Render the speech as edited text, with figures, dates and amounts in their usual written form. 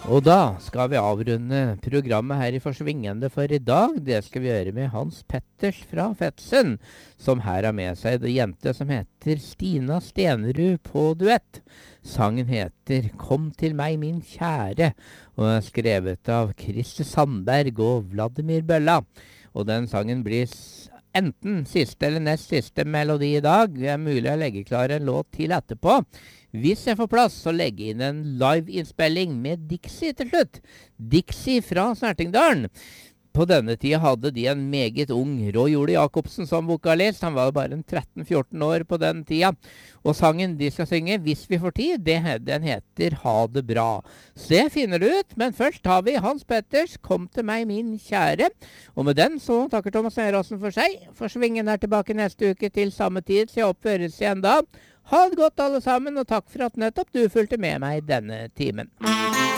Og da skal vi avrunde programmet her i Forsvingende for i dag. Det skal vi gjøre med Hans Petters fra Fetsund, som her har med seg en jente som heter Stina Stenerud på duett. Sangen heter Kom til meg min kjære, og er skrevet av Christer Sandberg og Vladimir Bølla. Og den sangen blir enten siste eller nest siste melodi i dag. Det er mulig å legge klar en låt til etterpå. Hvis jeg får plass, så legge inn en live-innspilling med Dixie til slutt. Dixie fra Snertingdalen. På denne tida hadde de en meget ung Roy Ole Jacobsen som vokalist. Han var bare en 13-14 år på den tida. Og sangen de skal synge, hvis vi får tid, den heter Ha det bra. Så det finner du ut, men først har vi Hans Petters Kom til meg min kjære. Og med den så takker Thomas Neråsen for seg. Forsvingen er tilbake neste uke til samme tid, så jeg oppføres igjen da. Ha det godt alle sammen, og takk for at nettopp du fulgte med meg denne timen.